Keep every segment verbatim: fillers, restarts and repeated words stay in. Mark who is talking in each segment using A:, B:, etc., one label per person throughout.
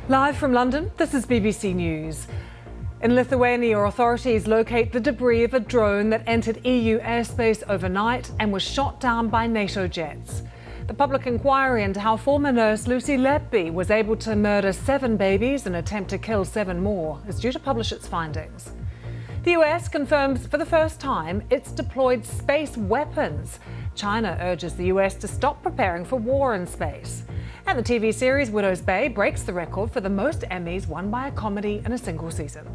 A: Live from London, this is B B C News. In Lithuania, authorities locate the debris of a drone that entered E U airspace overnight and was shot down by NATO jets. The public inquiry into how former nurse Lucy Letby was able to murder seven babies and attempt to kill seven more is due to publish its findings. The U S confirms for the first time it's deployed space weapons. China urges the U S to stop preparing for war in space. And the T V series Widow's Bay breaks the record for the most Emmys won by a comedy in a single season.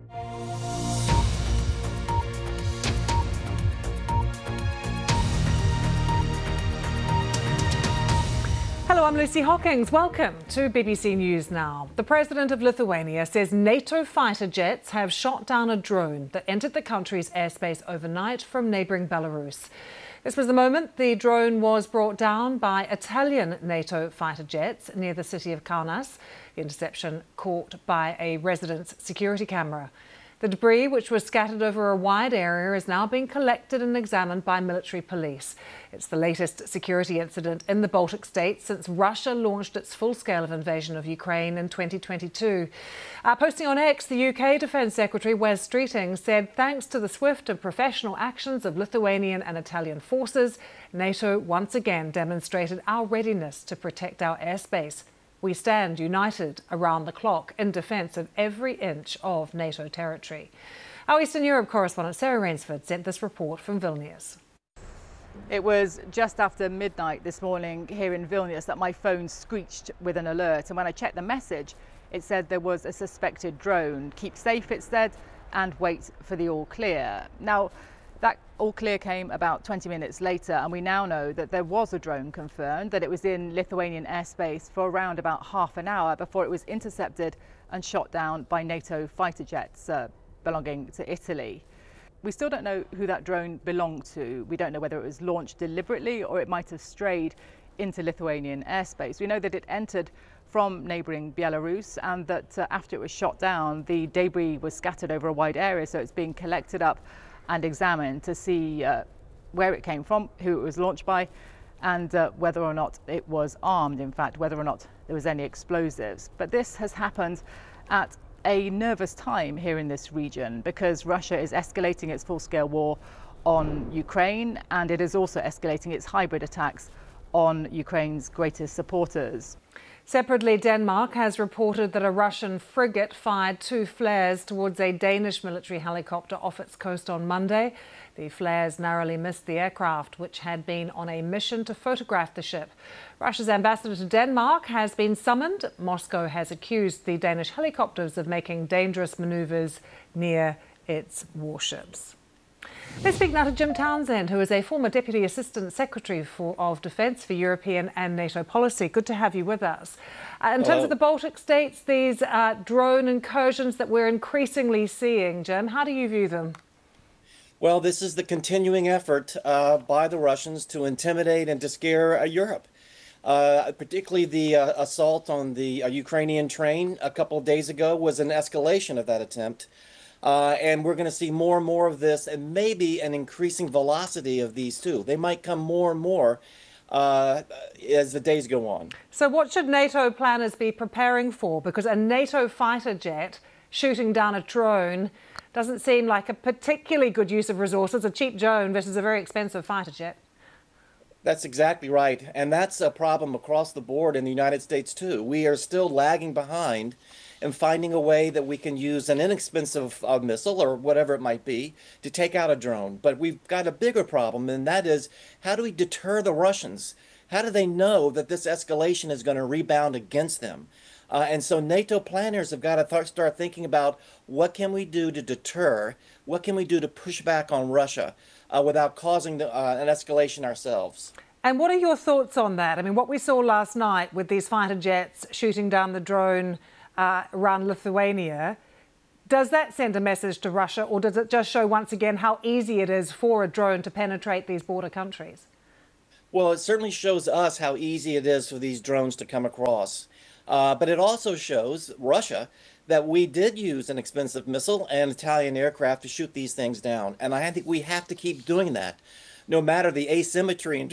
A: Hello, I'm Lucy Hockings. Welcome to B B C News Now. The president of Lithuania says NATO fighter jets have shot down a drone that entered the country's airspace overnight from neighbouring Belarus. This was the moment the drone was brought down by Italian NATO fighter jets near the city of Kaunas. The interception caught by a resident's security camera. The debris, which was scattered over a wide area, is now being collected and examined by military police. It's the latest security incident in the Baltic states since Russia launched its full-scale invasion of Ukraine in twenty twenty-two. Uh, posting on X, the U K Defence Secretary Wes Streeting said thanks to the swift and professional actions of Lithuanian and Italian forces, NATO once again demonstrated our readiness to protect our airspace. We stand united around the clock in defence of every inch of NATO territory. Our Eastern Europe correspondent Sarah Rainsford sent this report from Vilnius.
B: It was just after midnight this morning here in Vilnius that my phone screeched with an alert, and when I checked the message it said there was a suspected drone. Keep safe, it said, and wait for the all clear. Now, that all clear came about twenty minutes later, and we now know that there was a drone confirmed, that it was in Lithuanian airspace for around about half an hour before it was intercepted and shot down by NATO fighter jets uh, belonging to Italy. We still don't know who that drone belonged to. We don't know whether it was launched deliberately or it might have strayed into Lithuanian airspace. We know that it entered from neighbouring Belarus, and that uh, after it was shot down, the debris was scattered over a wide area, so it's being collected up and examined to see uh, where it came from, who it was launched by, and uh, whether or not it was armed, in fact, whether or not there was any explosives. But this has happened at a nervous time here in this region because Russia is escalating its full-scale war on Ukraine, and it is also escalating its hybrid attacks on Ukraine's greatest supporters.
A: Separately, Denmark has reported that a Russian frigate fired two flares towards a Danish military helicopter off its coast on Monday. The flares narrowly missed the aircraft, which had been on a mission to photograph the ship. Russia's ambassador to Denmark has been summoned. Moscow has accused the Danish helicopters of making dangerous manoeuvres near its warships. Let's speak now to Jim Townsend, who is a former Deputy Assistant Secretary for, of Defence for European and NATO policy. Good to have you with us. Uh, in terms
C: Hello.
A: of the Baltic states, these uh, drone incursions that we're increasingly seeing, Jim, how do you view them?
C: Well, this is the continuing effort uh, by the Russians to intimidate and to scare uh, Europe. Uh, particularly the uh, assault on the uh, Ukrainian train a couple of days ago was an escalation of that attempt. Uh, and we're going to see more and more of this, and maybe an increasing velocity of these too. They might come more and more uh, as the days go on.
A: So what should NATO planners be preparing for? Because a NATO fighter jet shooting down a drone doesn't seem like a particularly good use of resources, a cheap drone versus a very expensive fighter jet.
C: That's exactly right. And that's a problem across the board in the United States too. We are still lagging behind in finding a way that we can use an inexpensive uh, missile or whatever it might be to take out a drone. But we've got a bigger problem, and that is, how do we deter the Russians? How do they know that this escalation is going to rebound against them? Uh, and so NATO planners have got to th- start thinking about what can we do to deter, what can we do to push back on Russia uh, without causing the, uh, an escalation ourselves.
A: And what are your thoughts on that? I mean, what we saw last night with these fighter jets shooting down the drone uh, around Lithuania, does that send a message to Russia, or does it just show once again how easy it is for a drone to penetrate these border countries?
C: Well, it certainly shows us how easy it is for these drones to come across. Uh, but it also shows Russia that we did use an expensive missile and Italian aircraft to shoot these things down. And I think we have to keep doing that, no matter the asymmetry in